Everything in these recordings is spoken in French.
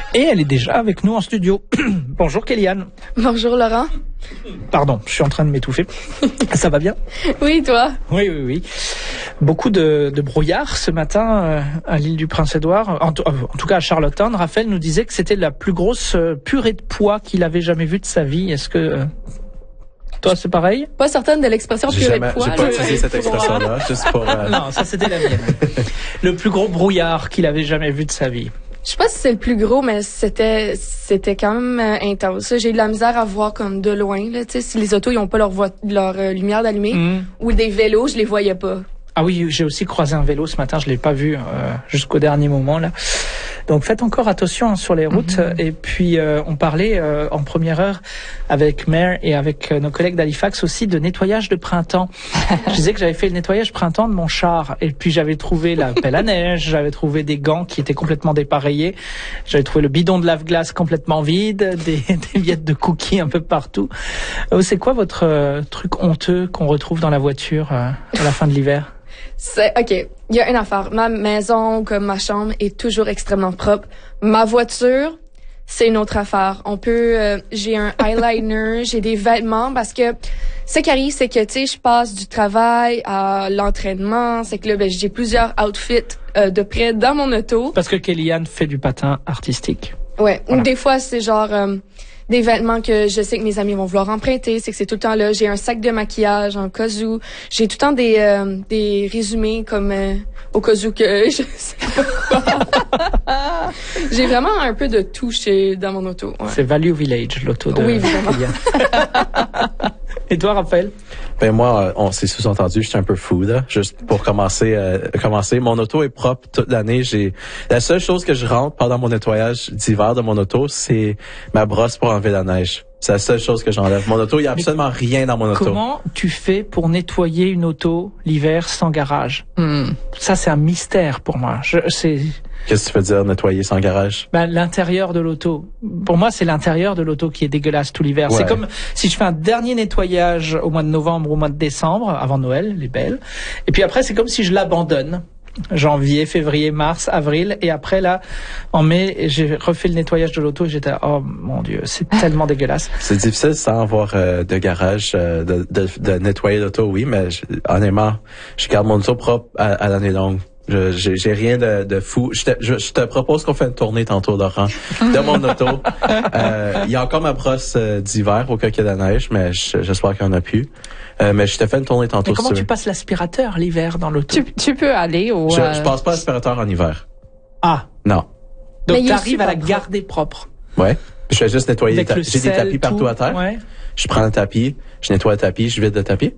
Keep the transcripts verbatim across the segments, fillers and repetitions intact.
Et elle est déjà avec nous en studio. Bonjour Kéliane. Bonjour Laurent. Pardon, je suis en train de m'étouffer. Ça va bien? Oui, toi? Oui, oui, oui. Beaucoup de, de brouillard ce matin euh, à l'île du Prince-Édouard. En, t- en tout cas à Charlottetown. Raphaël nous disait que c'était la plus grosse euh, purée de pois qu'il avait jamais vue de sa vie. Est-ce que... Euh, toi, c'est pareil? Pas certaine de l'expression J'ai purée jamais, de pois. j'ai pas là. utilisé cette expression-là, juste pour... Euh... Non, ça c'était la mienne. Le plus gros brouillard qu'il avait jamais vu de sa vie. Je sais pas si c'est le plus gros, mais c'était c'était quand même euh, intense. J'ai eu de la misère à voir comme de loin. Là, tu sais, si les autos ils ont pas leur, vo- leur euh, lumière d'allumée Mmh. ou des vélos, je les voyais pas. Ah oui, j'ai aussi croisé un vélo ce matin, je l'ai pas vu euh, jusqu'au dernier moment là. Donc faites encore attention hein, sur les routes. Mm-hmm. Et puis euh, on parlait euh, en première heure avec Mare et avec euh, nos collègues d'Halifax aussi de nettoyage de printemps. Je disais que j'avais fait le nettoyage printemps de mon char et puis j'avais trouvé la pelle à neige, j'avais trouvé des gants qui étaient complètement dépareillés, j'avais trouvé le bidon de lave-glace complètement vide, des, des miettes de cookies un peu partout. Euh, c'est quoi votre euh, truc honteux qu'on retrouve dans la voiture euh, à la fin de l'hiver? C'est OK. Il y a une affaire. Ma maison comme ma chambre est toujours extrêmement propre. Ma voiture, c'est une autre affaire. On peut. Euh, j'ai un eyeliner, j'ai des vêtements parce que ce qui arrive, c'est que tu sais, je passe du travail à l'entraînement. C'est que là, ben, j'ai plusieurs outfits euh, de près dans mon auto. Parce que Kéliane fait du patin artistique. Ouais. Voilà. Des fois, c'est genre. Euh, des vêtements que je sais que mes amis vont vouloir emprunter, c'est que c'est tout le temps là. J'ai un sac de maquillage en cas où. J'ai tout le temps des euh, des résumés comme euh, au cas où que je sais pas quoi. J'ai vraiment un peu de tout chez dans mon auto. Ouais. C'est Value Village, l'auto de Oui, vraiment. Kéliane. Et toi, Raphaël? Ben moi, on s'est sous-entendu, j'étais un peu fou là. Juste pour commencer, euh, commencer, mon auto est propre toute l'année. J'ai la seule chose que je rentre pendant mon nettoyage d'hiver de mon auto, c'est ma brosse pour enlever la neige. C'est la seule chose que j'enlève. Mon auto, il y a absolument Mais rien dans mon auto. Comment tu fais pour nettoyer une auto l'hiver sans garage? Mm. Ça, c'est un mystère pour moi. Je, c'est Qu'est-ce que tu veux dire nettoyer sans garage? ben, l'intérieur de l'auto. Pour moi, c'est l'intérieur de l'auto qui est dégueulasse tout l'hiver. Ouais. C'est comme si je fais un dernier nettoyage au mois de novembre ou au mois de décembre, avant Noël, les belles. Et puis après, c'est comme si je l'abandonne. Janvier, février, mars, avril, et après là, en mai, j'ai refait le nettoyage de l'auto et j'étais, oh mon Dieu, c'est tellement dégueulasse. C'est difficile sans avoir euh, de garage, euh, de, de, de nettoyer l'auto, oui, mais je, honnêtement, je garde mon auto propre à, à l'année longue. Je, j'ai, j'ai rien de, de fou. Je te, je, je te propose qu'on fait une tournée tantôt, Laurent, de mon auto. Euh, il y a encore ma brosse euh, d'hiver au cas qu'il y a de la neige, mais je, j'espère qu'il n'y en a plus. Euh, mais je te fais une tournée tantôt. Mais comment si tu tu passes l'aspirateur l'hiver dans l'auto? Tu, tu peux aller au... je, euh, je passe pas l'aspirateur en hiver. Ah, Non. donc Mais il est t'arrives à la super garder propre. Ouais. Je fais juste nettoyer. Avec les le ta- J'ai des sel, tapis partout tout. à terre. Ouais. Je prends le tapis, je nettoie le tapis, je vide le tapis.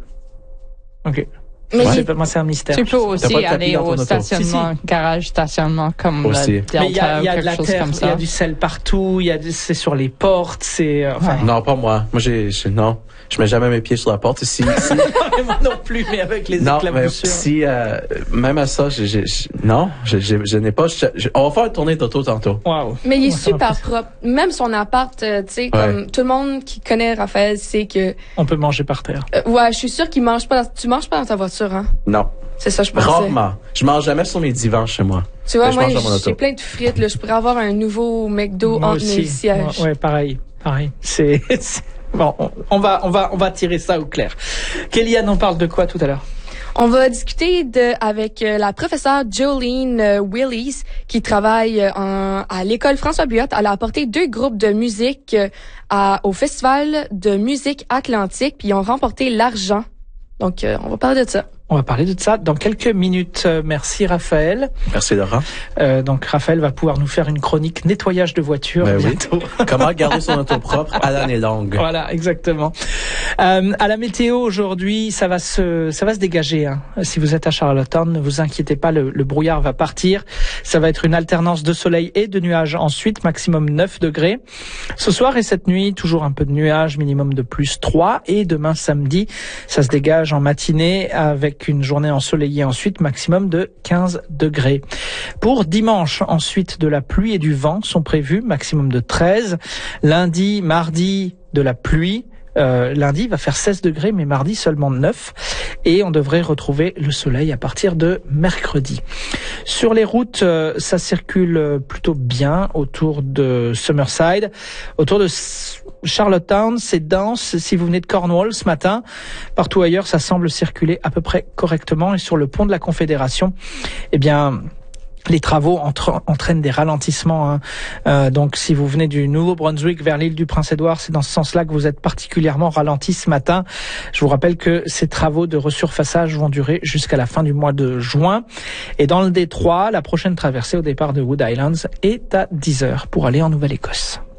Ok. Mais Moi, j'ai- c'est, moi, c'est un mystère. Tu peux T'as aussi pas de tapis aller dans ton au auto. stationnement, Si, garage stationnement comme Aussi. le Delta Mais il y a, il y a ou de la quelque chose terre, comme il y a ça. du sel partout, il y a du, c'est sur les portes, c'est, euh, enfin. Non, pas moi. Moi, j'ai, j'ai non. Je mets jamais mes pieds sur la porte. Si, si, Moi non plus, mais avec les non, mais éclaboussures. si, euh, même à ça, j'ai, j'ai, j'ai- non, je, je, je n'ai pas, je- je- on va faire une tournée d'auto tantôt. Waouh. Mais il est Ouais, ça m'a super fait- propre. Même son appart, euh, tu sais, comme tout le monde qui connaît Raphaël sait que. On peut manger par terre. Euh, ouais, je suis sûre qu'il mange pas. Dans, tu manges pas dans ta voiture, hein? Non. C'est ça, je pensais. Rarement. Je mange jamais sur mes divans chez moi. Tu vois, Mais je moi, mange dans mon auto. j'ai plein de frites. Là, je pourrais avoir un nouveau McDo Moi entre mes aussi. sièges. Moi, ouais, pareil, pareil. C'est, c'est- bon, on, on va, on va, on va tirer ça au clair. Kéliane, on parle de quoi tout à l'heure? On va discuter de avec euh, la professeure Jolene euh, Willis qui travaille euh, en, à l'école François Buot. Elle a apporté deux groupes de musique euh, à, au Festival de musique Atlantique, puis ils ont remporté l'argent. Donc, euh, on va parler de ça. On va parler de ça dans quelques minutes. Euh, Merci Raphaël. Merci, Laurent. Euh, donc Raphaël va pouvoir nous faire une chronique nettoyage de voiture Ben oui. bientôt. Comment garder son auto propre à l'année longue? Voilà, exactement. Euh, à la météo aujourd'hui, ça va se, ça va se dégager. Hein. Si vous êtes à Charlottetown, ne vous inquiétez pas, le, le brouillard va partir. Ça va être une alternance de soleil et de nuages ensuite, maximum neuf degrés. Ce soir et cette nuit, toujours un peu de nuages, minimum de plus trois. Et demain samedi, ça se dégage en matinée avec une journée ensoleillée ensuite, maximum de quinze degrés. Pour dimanche, ensuite, de la pluie et du vent sont prévus, maximum de treize. Lundi, mardi, de la pluie, Euh, lundi, il va faire seize degrés, mais mardi seulement neuf. Et on devrait retrouver le soleil à partir de mercredi. Sur les routes, euh, ça circule plutôt bien autour de Summerside. Autour de Charlottetown, c'est dense. Si vous venez de Cornwall ce matin, partout ailleurs, ça semble circuler à peu près correctement. Et sur le pont de la Confédération, eh bien... les travaux entre, entraînent des ralentissements. Hein. Euh, donc, si vous venez du Nouveau-Brunswick vers l'île du Prince-Édouard, c'est dans ce sens-là que vous êtes particulièrement ralenti ce matin. Je vous rappelle que ces travaux de resurfaçage vont durer jusqu'à la fin du mois de juin. Et dans le détroit, la prochaine traversée au départ de Wood Islands est à dix heures pour aller en Nouvelle-Écosse.